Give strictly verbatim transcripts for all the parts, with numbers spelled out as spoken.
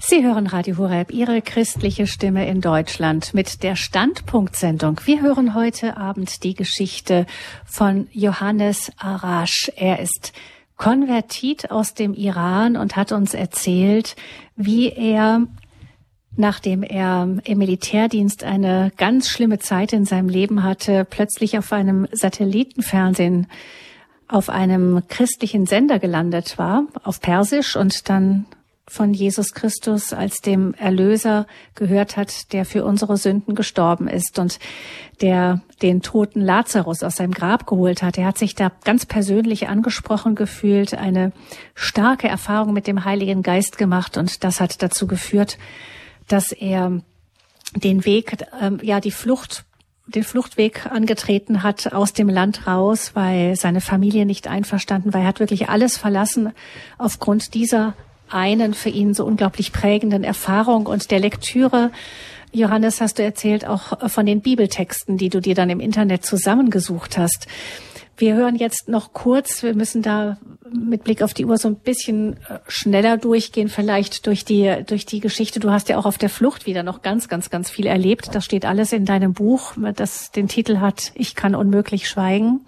Sie hören Radio Horeb, Ihre christliche Stimme in Deutschland mit der Standpunktsendung. Wir hören heute Abend die Geschichte von Johannes Arash. Er ist Konvertit aus dem Iran und hat uns erzählt, wie er, nachdem er im Militärdienst eine ganz schlimme Zeit in seinem Leben hatte, plötzlich auf einem Satellitenfernsehen auf einem christlichen Sender gelandet war, auf Persisch, und dann von Jesus Christus als dem Erlöser gehört hat, der für unsere Sünden gestorben ist und der den toten Lazarus aus seinem Grab geholt hat. Er hat sich da ganz persönlich angesprochen gefühlt, eine starke Erfahrung mit dem Heiligen Geist gemacht, und das hat dazu geführt, dass er den Weg, ähm, ja, die Flucht, den Fluchtweg angetreten hat aus dem Land raus, weil seine Familie nicht einverstanden war. Er hat wirklich alles verlassen aufgrund dieser einen für ihn so unglaublich prägenden Erfahrung und der Lektüre. Johannes, hast du erzählt, auch von den Bibeltexten, die du dir dann im Internet zusammengesucht hast. Wir hören jetzt noch kurz, wir müssen da mit Blick auf die Uhr so ein bisschen schneller durchgehen, vielleicht durch die, durch die Geschichte. Du hast ja auch auf der Flucht wieder noch ganz, ganz, ganz viel erlebt. Das steht alles in deinem Buch, das den Titel hat, Ich kann unmöglich schweigen.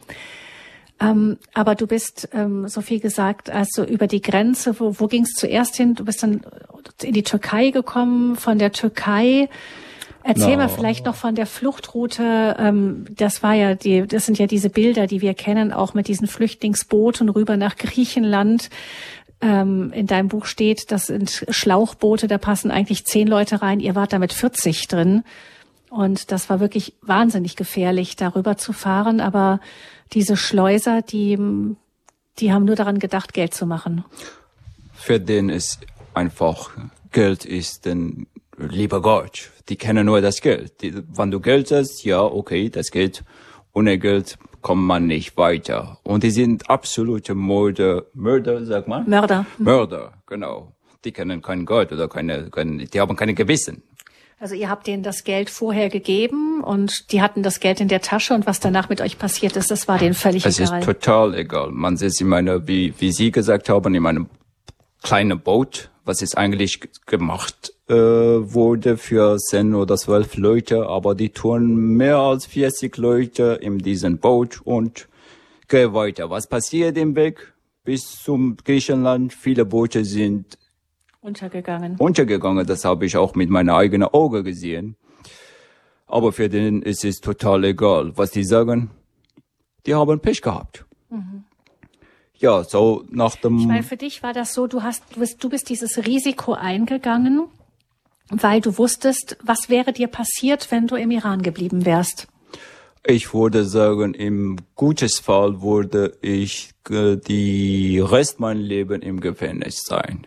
Ähm, aber du bist, ähm, so viel gesagt, also über die Grenze, wo, wo ging es zuerst hin? Du bist dann in die Türkei gekommen, von der Türkei. Erzähl no. mal vielleicht noch von der Fluchtroute. Ähm, das war ja die, das sind ja diese Bilder, die wir kennen, auch mit diesen Flüchtlingsbooten rüber nach Griechenland. Ähm, in deinem Buch steht, das sind Schlauchboote, da passen eigentlich zehn Leute rein. Ihr wart da mit vierzig drin. Und das war wirklich wahnsinnig gefährlich, darüber zu fahren. Aber diese Schleuser, die, die haben nur daran gedacht, Geld zu machen. Für den ist einfach, Geld ist ein lieber Gott. Die kennen nur das Geld. Die, wenn du Geld hast, ja, okay, das Geld. Ohne Geld kommt man nicht weiter. Und die sind absolute Mörder, Mörder, sag mal? Mörder. Mörder, genau. Die kennen kein Gott oder keine, keine, die haben keine Gewissen. Also ihr habt denen das Geld vorher gegeben und die hatten das Geld in der Tasche, und was danach mit euch passiert ist, das war denen völlig es egal. Es ist total egal. Man sitzt in meiner, wie, wie Sie gesagt haben, in meinem kleinen Boot, was jetzt eigentlich gemacht äh, wurde für zehn oder zwölf Leute, aber die tun mehr als vierzig Leute in diesem Boot und gehen weiter. Was passiert im Weg bis zum Griechenland? Viele Boote sind Untergegangen. Untergegangen, das habe ich auch mit meinen eigenen Augen gesehen. Aber für den ist es total egal, was die sagen. Die haben Pech gehabt. Mhm. Ja, so nach dem... Ich meine, für dich war das so, du hast, du bist, du bist dieses Risiko eingegangen, weil du wusstest, was wäre dir passiert, wenn du im Iran geblieben wärst? Ich würde sagen, im guten Fall würde ich äh, die Rest mein Leben im Gefängnis sein.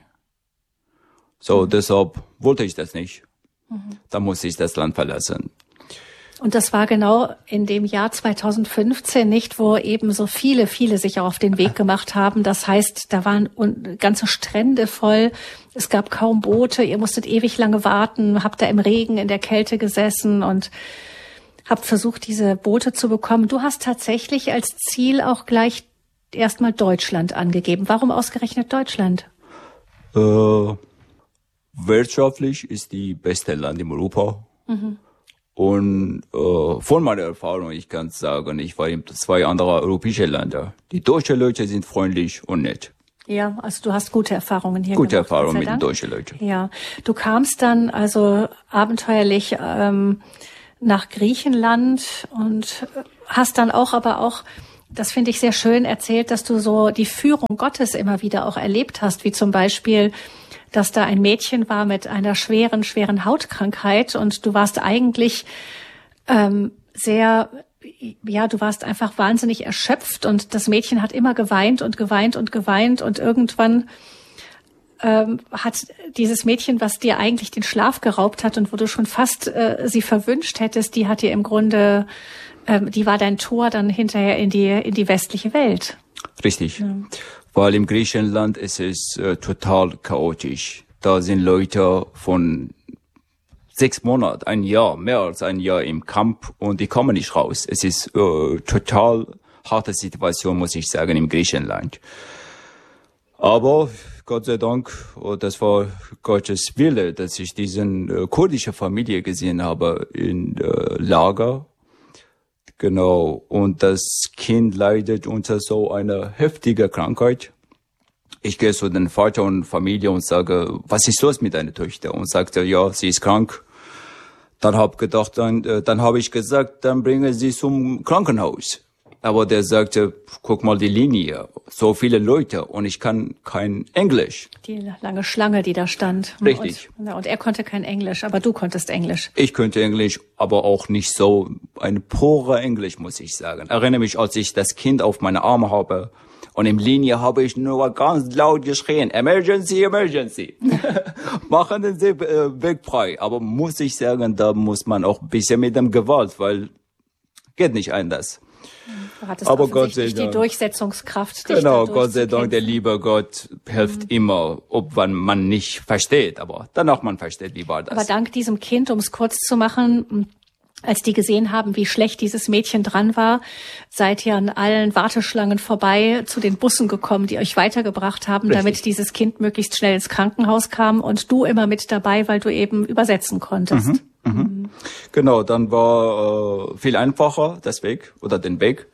So, mhm. deshalb wollte ich das nicht. Mhm. Da musste ich das Land verlassen. Und das war genau in dem Jahr zweitausendfünfzehn, nicht, wo eben so viele, viele sich auch auf den Weg gemacht haben. Das heißt, da waren ganze Strände voll. Es gab kaum Boote. Ihr musstet ewig lange warten, habt da im Regen, in der Kälte gesessen und habt versucht, diese Boote zu bekommen. Du hast tatsächlich als Ziel auch gleich erstmal Deutschland angegeben. Warum ausgerechnet Deutschland? Äh, wirtschaftlich ist die beste Land in Europa. Mhm. Und äh, von meiner Erfahrung, ich kann sagen, ich war in zwei anderen europäischen Ländern. Die deutschen Leute sind freundlich und nett. Ja, also du hast gute Erfahrungen hier gute gemacht. Gute Erfahrungen mit den deutschen Leuten. Ja, du kamst dann also abenteuerlich ähm, nach Griechenland und hast dann auch, aber auch, das finde ich sehr schön, erzählt, dass du so die Führung Gottes immer wieder auch erlebt hast, wie zum Beispiel, dass da ein Mädchen war mit einer schweren, schweren Hautkrankheit und du warst eigentlich ähm, sehr, ja, du warst einfach wahnsinnig erschöpft und das Mädchen hat immer geweint und geweint und geweint und irgendwann ähm, hat dieses Mädchen, was dir eigentlich den Schlaf geraubt hat und wo du schon fast äh, sie verwünscht hättest, die hat dir im Grunde, ähm, die war dein Tor dann hinterher in die in die westliche Welt. Richtig. Ja. Weil im Griechenland ist es äh, total chaotisch. Da sind Leute von sechs Monaten, ein Jahr, mehr als ein Jahr im Camp und die kommen nicht raus. Es ist äh, total harte Situation, muss ich sagen, im Griechenland. Aber Gott sei Dank, das war Gottes Wille, dass ich diesen äh, kurdische Familie gesehen habe in äh, Lager. Genau. Und das Kind leidet unter so einer heftigen Krankheit. Ich gehe zu den Vater und Familie und sage, was ist los mit deiner Tochter? Und sagte, ja, sie ist krank. Dann habe gedacht, dann, äh, dann habe ich gesagt, dann bringe sie zum Krankenhaus. Aber der sagte, guck mal die Linie, so viele Leute und ich kann kein Englisch. Die lange Schlange, die da stand. Richtig. Und, und er konnte kein Englisch, aber du konntest Englisch. Ich könnte Englisch, aber auch nicht so ein pure Englisch, muss ich sagen. Erinnere mich, als ich das Kind auf meine Arme habe und im Linie habe ich nur ganz laut geschrien, Emergency, Emergency. Machen Sie äh, Weg frei. Aber muss ich sagen, da muss man auch ein bisschen mit dem Gewalt, weil geht nicht anders. Du hattest aber Gott sei Dank die Durchsetzungskraft. Dich genau, Gott sei Dank, der liebe Gott hilft mhm. immer, ob man nicht versteht, aber danach man versteht, wie war das. Aber dank diesem Kind, um es kurz zu machen, als die gesehen haben, wie schlecht dieses Mädchen dran war, seid ihr an allen Warteschlangen vorbei zu den Bussen gekommen, die euch weitergebracht haben, Richtig. Damit dieses Kind möglichst schnell ins Krankenhaus kam und du immer mit dabei, weil du eben übersetzen konntest. Mhm. Mhm. Mhm. Genau, dann war äh, viel einfacher das Weg oder den Weg.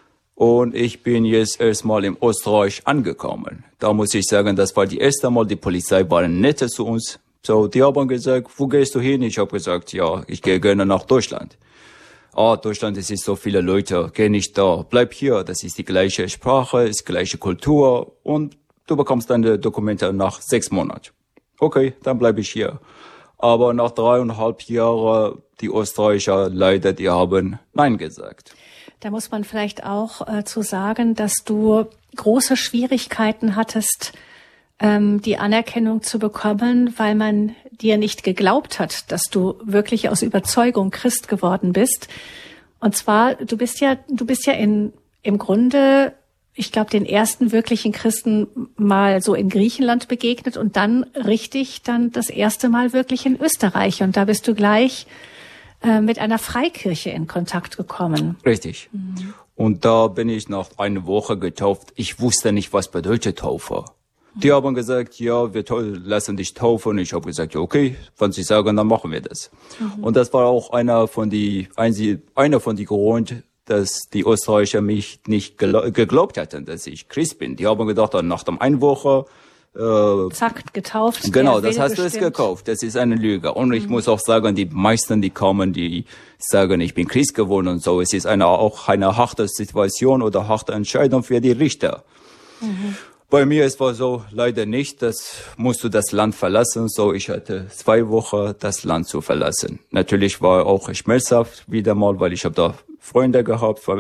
Und ich bin jetzt erstmal in Österreich angekommen. Da muss ich sagen, das war die erste Mal, die Polizei war nett zu uns. So, die haben gesagt, wo gehst du hin? Ich habe gesagt, ja, ich gehe gerne nach Deutschland. Ah, Deutschland, es ist so viele Leute, geh nicht da, bleib hier. Das ist die gleiche Sprache, ist die gleiche Kultur und du bekommst deine Dokumente nach sechs Monaten. Okay, dann bleibe ich hier. Aber nach dreieinhalb Jahren, die Österreicher leider, die haben Nein gesagt. Da muss man vielleicht auch äh, zu sagen, dass du große Schwierigkeiten hattest, ähm, die Anerkennung zu bekommen, weil man dir nicht geglaubt hat, dass du wirklich aus Überzeugung Christ geworden bist. Und zwar, du bist ja, du bist ja in, im Grunde, ich glaube, den ersten wirklichen Christen mal so in Griechenland begegnet und dann richtig dann das erste Mal wirklich in Österreich. Und da bist du gleich äh, mit einer Freikirche in Kontakt gekommen. Richtig. Mhm. Und da bin ich nach einer Woche getauft. Ich wusste nicht, was bedeutet Taufe. Mhm. Die haben gesagt, ja, wir lassen dich taufen. Ich habe gesagt, ja, okay, wenn sie sagen, dann machen wir das. Mhm. Und das war auch einer von die, einer von die Gründen, dass die Österreicher mich nicht geglaubt hatten, dass ich Christ bin. Die haben gedacht, nach der einen Woche äh, zack, getauft. Genau, das hast bestimmt. Du es gekauft. Das ist eine Lüge. Und mhm. ich muss auch sagen, die meisten, die kommen, die sagen, ich bin Christ geworden und so. Es ist eine, auch eine harte Situation oder harte Entscheidung für die Richter. Mhm. Bei mir, es war so, leider nicht, das musst du das Land verlassen. So, ich hatte zwei Wochen, das Land zu verlassen. Natürlich war auch schmerzhaft wieder mal, weil ich habe da Freunde gehabt, äh,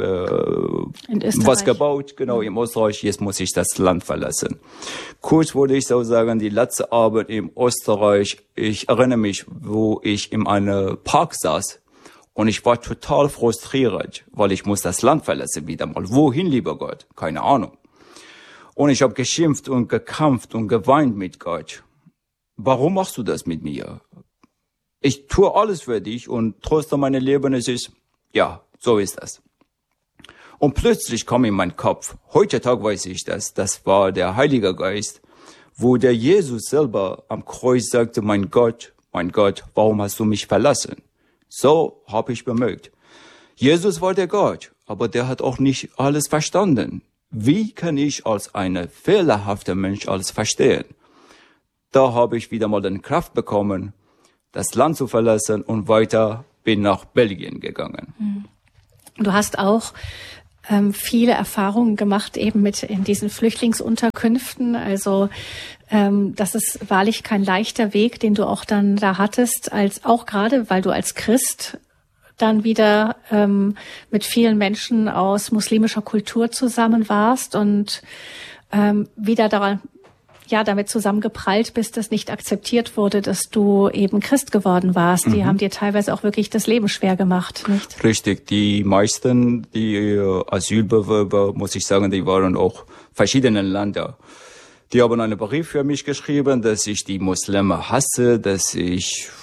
was gebaut, genau, in Österreich. Jetzt muss ich das Land verlassen. Kurz würde ich so sagen, die letzte Abend in Österreich, ich erinnere mich, wo ich in einem Park saß und ich war total frustriert, weil ich muss das Land verlassen wieder mal. Wohin, lieber Gott? Keine Ahnung. Und ich habe geschimpft und gekämpft und geweint mit Gott. Warum machst du das mit mir? Ich tue alles für dich und trotzdem mein Leben, es ist, ja, so ist das. Und plötzlich kam in meinen Kopf, heute Tag weiß ich das, das war der Heilige Geist, wo der Jesus selber am Kreuz sagte, mein Gott, mein Gott, warum hast du mich verlassen? So habe ich bemerkt. Jesus war der Gott, aber der hat auch nicht alles verstanden. Wie kann ich als ein fehlerhafter Mensch alles verstehen? Da habe ich wieder mal die Kraft bekommen, das Land zu verlassen und weiter bin nach Belgien gegangen. Du hast auch ähm, viele Erfahrungen gemacht eben mit in diesen Flüchtlingsunterkünften. Also ähm, das ist wahrlich kein leichter Weg, den du auch dann da hattest, als auch gerade, weil du als Christ dann wieder ähm, mit vielen Menschen aus muslimischer Kultur zusammen warst und ähm, wieder daran, ja, damit zusammengeprallt bist, dass nicht akzeptiert wurde, dass du eben Christ geworden warst. Die mhm. haben dir teilweise auch wirklich das Leben schwer gemacht, nicht? Richtig. Die meisten, die Asylbewerber, muss ich sagen, die waren auch verschiedenen Länder. Die haben einen Brief für mich geschrieben, dass ich die Muslime hasse, dass ich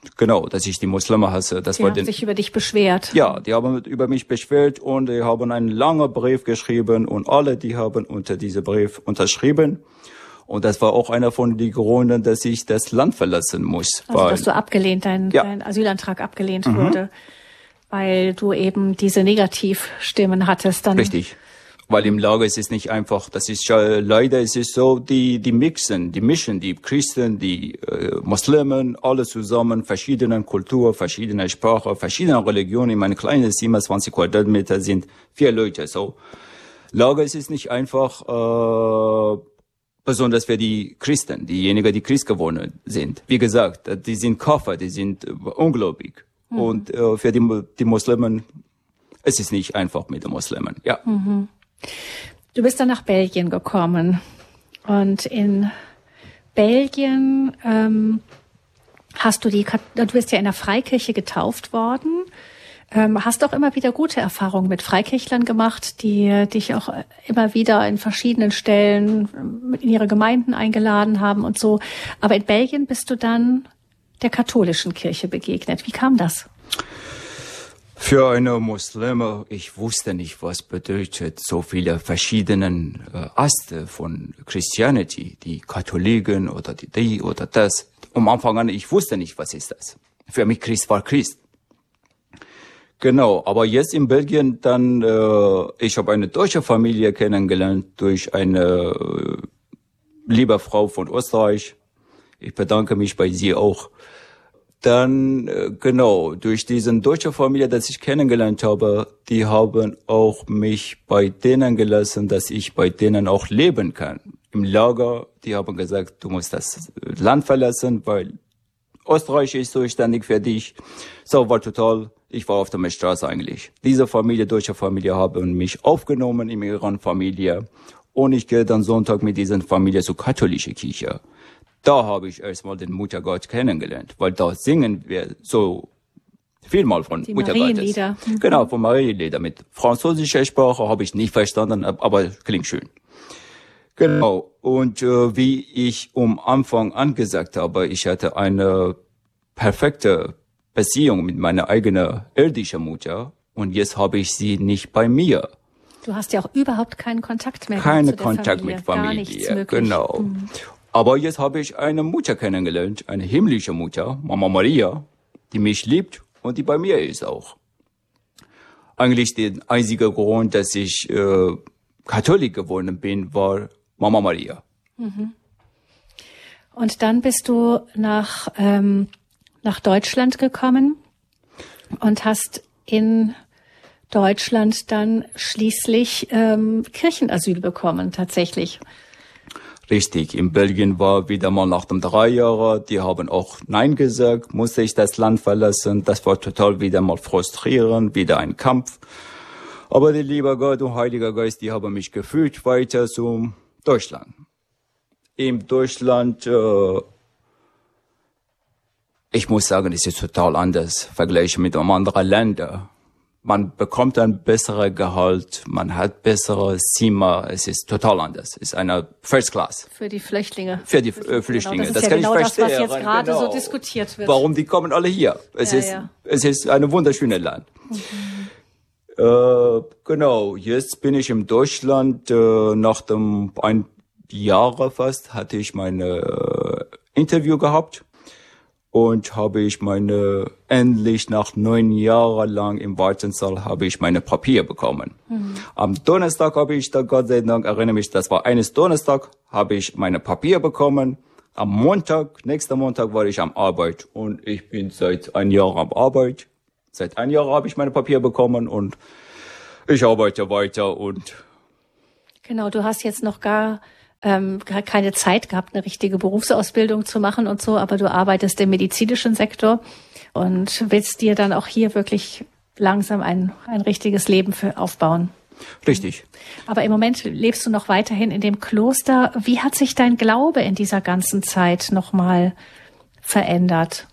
genau, dass ich die Muslime hasse. Das die war haben den, sich über dich beschwert. Ja, die haben über mich beschwert und die haben einen langen Brief geschrieben und alle, die haben unter diesem Brief unterschrieben. Und das war auch einer von den Gründen, dass ich das Land verlassen muss. Also, weil, dass du abgelehnt, dein, ja. dein Asylantrag abgelehnt mhm. wurde, weil du eben diese Negativstimmen hattest. Dann Richtig. Weil im Lager ist es nicht einfach, das ist ja, leider ist es so, die, die mixen, die mischen, die Christen, die äh, Muslimen, alle zusammen, verschiedene Kultur, verschiedene Sprache, verschiedene Religionen. In meinem kleinen siebenundzwanzig Quadratmeter sind vier Leute, so. Lager ist es nicht einfach, äh, besonders für die Christen, diejenigen, die Christ geworden sind. Wie gesagt, die sind Kafir, die sind äh, ungläubig. Mhm. Und äh, für die, die Muslimen, es ist nicht einfach mit den Muslimen, ja. Mhm. Du bist dann nach Belgien gekommen und in Belgien ähm, hast du die, du bist ja in der Freikirche getauft worden, ähm, hast auch immer wieder gute Erfahrungen mit Freikirchlern gemacht, die dich auch immer wieder in verschiedenen Stellen in ihre Gemeinden eingeladen haben und so. Aber in Belgien bist du dann der katholischen Kirche begegnet. Wie kam das? Für eine Muslime, ich wusste nicht, was bedeutet so viele verschiedene äh, Aste von Christianity, die Katholiken oder die, die oder das. Am Anfang an, ich wusste nicht, was ist das. Für mich Christ war Christ. Genau, aber jetzt in Belgien dann, äh, ich habe eine deutsche Familie kennengelernt durch eine äh, liebe Frau von Österreich. Ich bedanke mich bei sie auch. Dann, genau, durch diesen deutsche Familie, das ich kennengelernt habe, die haben auch mich bei denen gelassen, dass ich bei denen auch leben kann. Im Lager, die haben gesagt, du musst das Land verlassen, weil Österreich ist zuständig für dich. So, war total, ich war auf der Straße eigentlich. Diese Familie, deutsche Familie, haben mich aufgenommen in ihrer Familie. Und ich gehe dann Sonntag mit dieser Familie zur katholischen Kirche. Da habe ich erstmal den Muttergott kennengelernt, weil da singen wir so vielmal von die Muttergottes. Marienlieder. Mhm. Genau, von Marienlieder. Mit französischer Sprache habe ich nicht verstanden, aber klingt schön. Genau. Und äh, wie ich am Anfang angesagt habe, ich hatte eine perfekte Beziehung mit meiner eigenen irdischen Mutter und jetzt habe ich sie nicht bei mir. Du hast ja auch überhaupt keinen Kontakt mehr. Keinen zu der Kontakt Familie. mit Familie. Gar nichts möglich. Genau. Mhm. Aber jetzt habe ich eine Mutter kennengelernt, eine himmlische Mutter, Mama Maria, die mich liebt und die bei mir ist auch. Eigentlich der einzige Grund, dass ich äh, Katholik geworden bin, war Mama Maria. Mhm. Und dann bist du nach, ähm, nach Deutschland gekommen und hast in Deutschland dann schließlich ähm, Kirchenasyl bekommen, tatsächlich. Richtig, in Belgien war wieder mal nach den drei Jahren, die haben auch Nein gesagt, musste ich das Land verlassen. Das war total wieder mal frustrierend, wieder ein Kampf. Aber der liebe Gott und Heiliger Geist, die haben mich geführt weiter zum Deutschland. In Deutschland, äh, ich muss sagen, es ist total anders, vergleichen mit anderen Ländern. Man bekommt ein besseres Gehalt, man hat bessere Zimmer, es ist total anders. Es ist eine First Class. Für die Flüchtlinge. Für die äh, Flüchtlinge. Genau, das ist das ja kann genau ich das, verstehen. was jetzt gerade genau. so diskutiert wird. Warum die kommen alle hier? Es ja, ist, ja. es ist ein wunderschönes Land. Mhm. Äh, genau, jetzt bin ich in Deutschland. Äh, nach dem ein Jahr fast hatte ich meine äh, Interview gehabt. Und habe ich meine, endlich nach neun Jahren lang im Wartensaal habe ich meine Papier bekommen. Mhm. Am Donnerstag habe ich da, Gott sei Dank, erinnere mich, das war eines Donnerstag, habe ich meine Papier bekommen. Am Montag, nächsten Montag war ich am Arbeit und ich bin seit ein Jahr am Arbeit. Seit ein Jahr habe ich meine Papier bekommen und ich arbeite weiter und. Genau, du hast jetzt noch gar Ähm, keine Zeit gehabt, eine richtige Berufsausbildung zu machen und so, aber du arbeitest im medizinischen Sektor und willst dir dann auch hier wirklich langsam ein, ein richtiges Leben für aufbauen. Richtig. Aber im Moment lebst du noch weiterhin in dem Kloster. Wie hat sich dein Glaube in dieser ganzen Zeit nochmal verändert?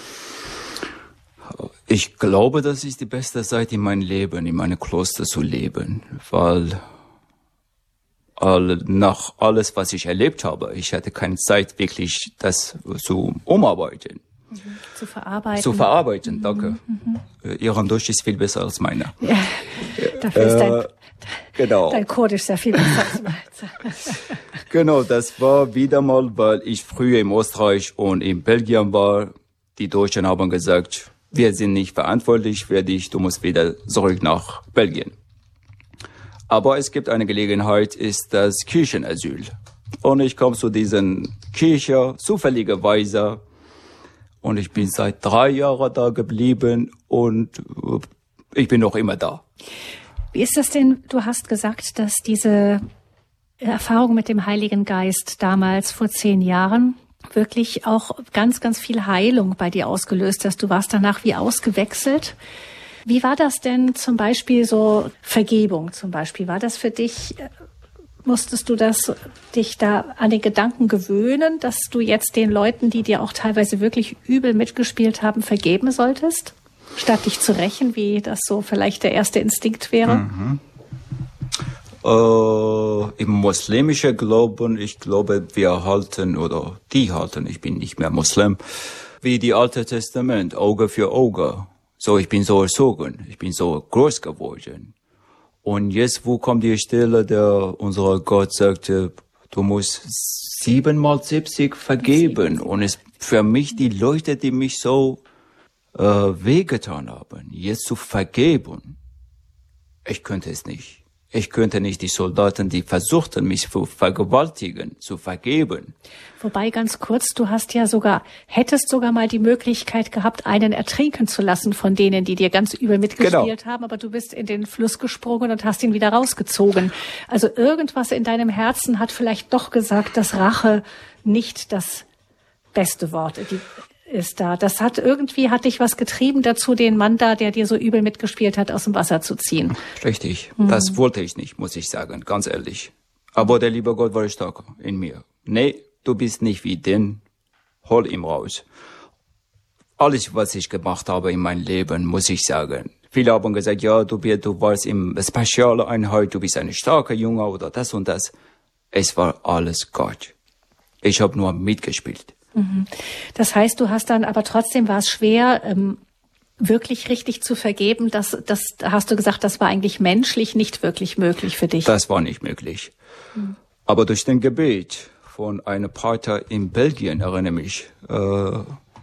Ich glaube, das ist die beste Zeit in meinem Leben, in meinem Kloster zu leben, weil All, nach alles, was ich erlebt habe, ich hatte keine Zeit, wirklich das zu umarbeiten. Mhm. zu verarbeiten. Zu verarbeiten, danke. Mhm. Ihren Deutsch ist viel besser als meiner. Ja, dafür äh, ist dein, genau. dein Kurdisch sehr viel besser als meins. Genau, das war wieder mal, weil ich früher in Österreich und in Belgien war. Die Deutschen haben gesagt, wir sind nicht verantwortlich für dich, du musst wieder zurück nach Belgien. Aber es gibt eine Gelegenheit, ist das Kirchenasyl. Und ich komme zu diesen Kirche, zufälligerweise. Und ich bin seit drei Jahren da geblieben und ich bin noch immer da. Wie ist das denn? Du hast gesagt, dass diese Erfahrung mit dem Heiligen Geist damals vor zehn Jahren wirklich auch ganz, ganz viel Heilung bei dir ausgelöst hast. Du warst danach wie ausgewechselt. Wie war das denn zum Beispiel so Vergebung zum Beispiel? War das für dich, musstest du das, dich da an den Gedanken gewöhnen, dass du jetzt den Leuten, die dir auch teilweise wirklich übel mitgespielt haben, vergeben solltest? Statt dich zu rächen, wie das so vielleicht der erste Instinkt wäre? Mhm. Äh, im muslimischen Glauben, ich glaube, wir halten, oder die halten, ich bin nicht mehr Muslim, wie die Alte Testament, Auge für Auge. So, ich bin so erzogen, ich bin so groß geworden. Und jetzt, wo kommt die Stelle, der unser Gott sagte, du musst siebenmal siebzig vergeben. Und es für mich die Leute, die mich so äh, wehgetan haben, jetzt zu vergeben, ich könnte es nicht. Ich könnte nicht die Soldaten, die versuchten, mich zu vergewaltigen, zu vergeben. Wobei, ganz kurz, du hast ja sogar, hättest sogar mal die Möglichkeit gehabt, einen ertrinken zu lassen von denen, die dir ganz übel mitgespielt genau. haben, aber du bist in den Fluss gesprungen und hast ihn wieder rausgezogen. Also irgendwas in deinem Herzen hat vielleicht doch gesagt, dass Rache nicht das beste Wort ist. ist da. Das hat irgendwie, hat dich was getrieben dazu, den Mann da, der dir so übel mitgespielt hat, aus dem Wasser zu ziehen. Richtig. Mhm. Das wollte ich nicht, muss ich sagen, ganz ehrlich. Aber der liebe Gott war stark in mir. Nee, du bist nicht wie den, hol ihn raus. Alles, was ich gemacht habe in meinem Leben, muss ich sagen. Viele haben gesagt, ja, du, du warst im Spezialeinheit, du bist ein starker Junge oder das und das. Es war alles Gott. Ich habe nur mitgespielt. Das heißt, du hast dann, aber trotzdem war es schwer, ähm, wirklich richtig zu vergeben. Das, das hast du gesagt, das war eigentlich menschlich nicht wirklich möglich für dich. Das war nicht möglich. Mhm. Aber durch den Gebet von einem Pater in Belgien, erinnere mich, äh,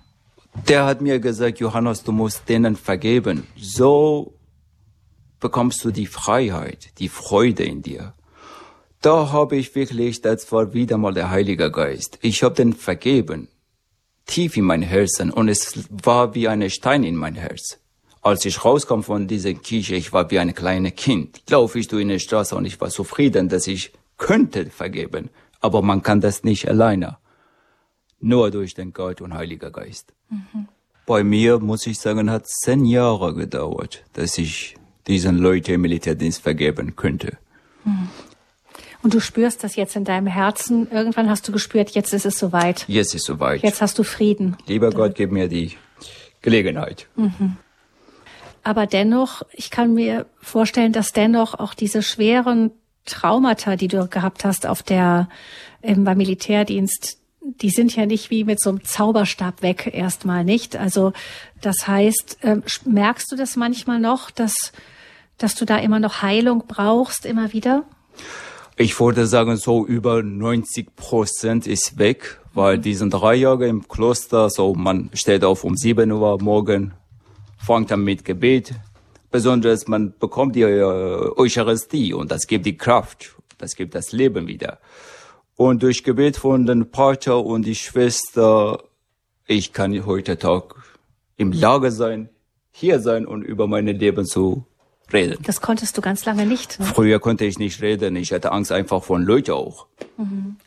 der hat mir gesagt, Johannes, du musst denen vergeben. So bekommst du die Freiheit, die Freude in dir. Da habe ich wirklich, das war wieder mal der Heilige Geist. Ich habe den vergeben, tief in mein Herzen, und es war wie ein Stein in mein Herz. Als ich rauskam von dieser Kirche, ich war wie ein kleines Kind. Laufe ich durch die Straße und ich war zufrieden, dass ich könnte vergeben. Aber man kann das nicht alleine. Nur durch den Gott und Heiliger Geist. Mhm. Bei mir, muss ich sagen, hat zehn Jahre gedauert, dass ich diesen Leuten im Militärdienst vergeben könnte. Mhm. Und du spürst das jetzt in deinem Herzen. Irgendwann hast du gespürt, jetzt ist es soweit. Jetzt ist es soweit. Jetzt hast du Frieden. Lieber Gott, gib mir die Gelegenheit. Mhm. Aber dennoch, ich kann mir vorstellen, dass dennoch auch diese schweren Traumata, die du gehabt hast auf der, ähm, beim Militärdienst, die sind ja nicht wie mit so einem Zauberstab weg, erstmal nicht. Also, das heißt, ähm, merkst du das manchmal noch, dass, dass du da immer noch Heilung brauchst, immer wieder? Ich würde sagen, so über neunzig Prozent ist weg, weil mhm. diesen drei Jahre im Kloster, so man steht auf um sieben Uhr morgen, fängt dann mit Gebet. Besonders man bekommt die äh, Eucharistie und das gibt die Kraft, das gibt das Leben wieder. Und durch Gebet von den Pater und die Schwester, ich kann heute Tag im Lage sein, hier sein und über mein Leben zu reden. Das konntest du ganz lange nicht, ne? Früher konnte ich nicht reden. Ich hatte Angst einfach von Leuten auch. Mhm.